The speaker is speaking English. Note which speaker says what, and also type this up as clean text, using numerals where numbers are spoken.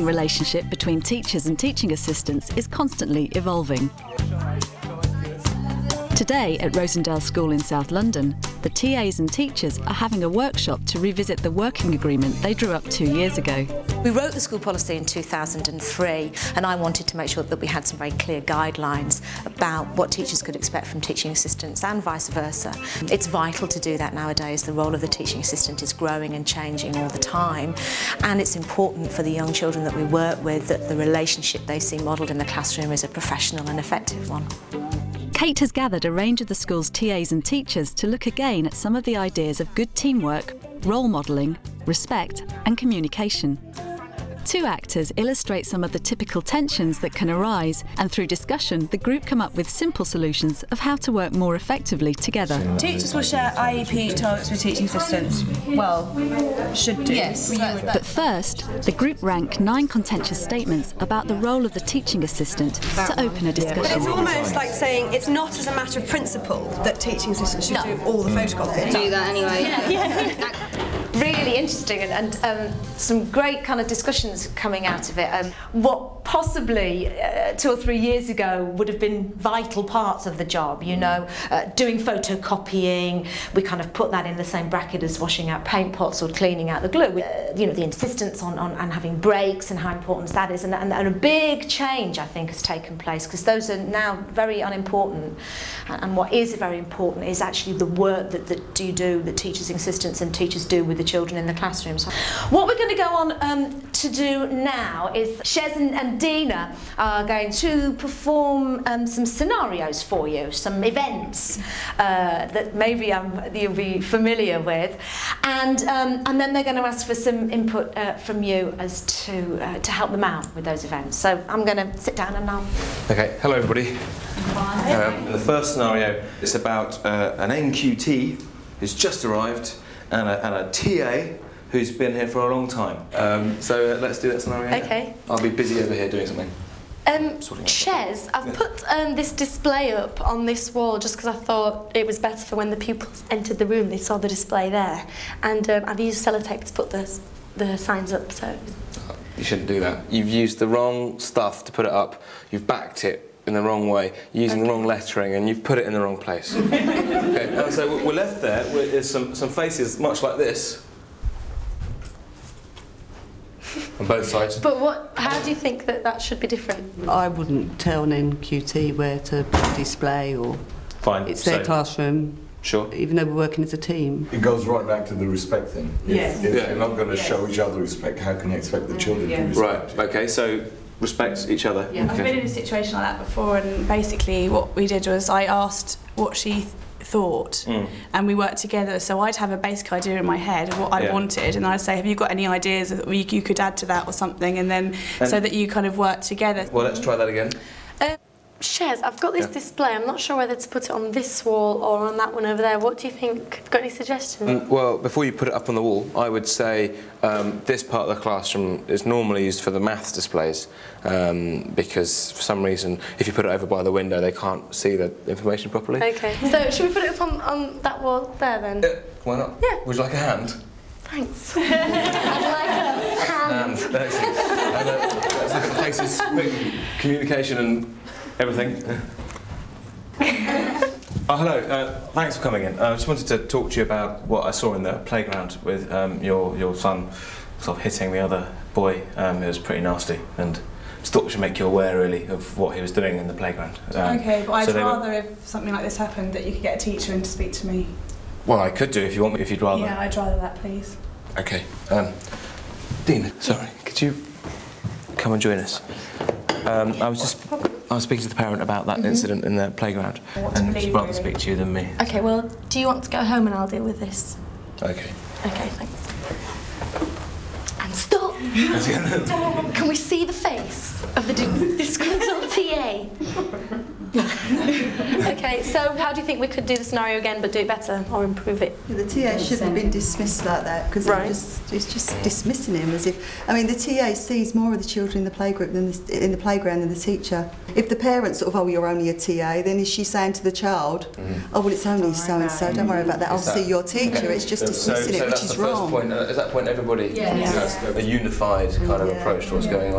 Speaker 1: relationship between teachers and teaching assistants is constantly evolving. Today at Rosendale School in South London, the TAs and teachers are having a workshop to revisit the working agreement they drew up 2 years ago.
Speaker 2: We wrote the school policy in 2003 and I wanted to make sure that we had some very clear guidelines about what teachers could expect from teaching assistants and vice versa. It's vital to do that nowadays. The role of the teaching assistant is growing and changing all the time, and it's important for the young children that we work with that the relationship they see modelled in the classroom is a professional and effective one.
Speaker 1: Kate has gathered a range of the school's TAs and teachers to look again at some of the ideas of good teamwork, role modelling, respect and communication. 2 actors illustrate some of the typical tensions that can arise, and through discussion the group come up with simple solutions of how to work more effectively together.
Speaker 3: Teachers will share IEP targets with teaching assistants. Well, should do.
Speaker 4: Yes.
Speaker 1: But first, the group rank 9 contentious statements about the role of the teaching assistant to open a discussion.
Speaker 5: But it's almost like saying it's not as a matter of principle that teaching assistants should do all the photocopying.
Speaker 4: Do that anyway.
Speaker 2: Really interesting and some great kind of discussions coming out of it. What possibly 2 or 3 years ago would have been vital parts of the job, you know, doing photocopying, we kind of put that in the same bracket as washing out paint pots or cleaning out the glue. You know, the insistence on having breaks and how important that is, and a big change I think has taken place, because those are now very unimportant, and what is very important is actually the work that you do, that teachers, assistants and teachers do with the children in the classrooms. What we're going to go on to do now is Shez and Dina are going to perform some scenarios for you, some events that maybe you'll be familiar with, and then they're going to ask for some input from you as to help them out with those events. So I'm going to sit down and now.
Speaker 6: Okay, hello everybody. In the first scenario, it's about an NQT who's just arrived and a TA who's been here for a long time. So let's do that scenario.
Speaker 2: Okay.
Speaker 6: I'll be busy over here doing something.
Speaker 7: Shez, I've put this display up on this wall just because I thought it was better for when the pupils entered the room, they saw the display there. And I've used sellotape to put the signs up, so...
Speaker 6: You shouldn't do that. You've used the wrong stuff to put it up. You've backed it in the wrong way, using the wrong lettering, and you've put it in the wrong place. Okay, and so we're left there with some faces much like this. On both sides.
Speaker 7: But how do you think that should be different?
Speaker 8: I wouldn't tell an NQT where to display, or
Speaker 6: Fine.
Speaker 8: It's their classroom.
Speaker 6: Sure.
Speaker 8: Even though we're working as a team.
Speaker 9: It goes right back to the respect thing.
Speaker 5: Yes.
Speaker 9: If you're not going to show each other respect, how can you expect the children to respect?
Speaker 6: Right. Okay. So respect each other.
Speaker 3: Yeah. I've been in a situation like that before, and basically what we did was I asked what she thought, and we worked together. So I'd have a basic idea in my head of what I wanted, and I'd say, have you got any ideas that you could add to that or something, and then so that you kind of work together.
Speaker 6: Well, let's try that again.
Speaker 7: Shez, I've got this display. I'm not sure whether to put it on this wall or on that one over there. What do you think? Got any suggestions?
Speaker 6: Well, before you put it up on the wall, I would say this part of the classroom is normally used for the maths displays, because for some reason, if you put it over by the window, they can't see the information properly.
Speaker 7: Okay. So should we put it up on that wall there then?
Speaker 6: Why not?
Speaker 7: Yeah.
Speaker 6: Would you like a hand?
Speaker 7: Thanks. I'd like a hand.
Speaker 6: Excellent. Let's look at the faces, communication and everything. Oh, hello. Thanks for coming in. I just wanted to talk to you about what I saw in the playground with your son sort of hitting the other boy. It was pretty nasty, and just thought we should make you aware, really, of what he was doing in the playground.
Speaker 3: Okay, but I'd rather if something like this happened that you could get a teacher in to speak to me.
Speaker 6: Well, I could do if you want me, if you'd rather.
Speaker 3: Yeah, I'd rather that, please.
Speaker 6: Okay. Dina, sorry, could you come and join us? I was speaking to the parent about that incident in the playground, and she'd rather speak to you than me.
Speaker 7: Okay, well, do you want to go home and I'll deal with this?
Speaker 6: Okay.
Speaker 7: Okay, thanks. And stop! Can we see the face of the disgruntled TA? Okay, so how do you think we could do the scenario again but do it better or improve it?
Speaker 10: The TA shouldn't have been dismissed like that, because it's just dismissing him as if... I mean, the TA sees more of the children in the playgroup in the playground than the teacher. If the parents sort of, oh, you're only a TA, then is she saying to the child, oh, well, it's only so-and-so, don't worry about that, I'll see your teacher. It's just dismissing it, which is wrong.
Speaker 6: At that point, everybody has a unified kind of approach to what's going on.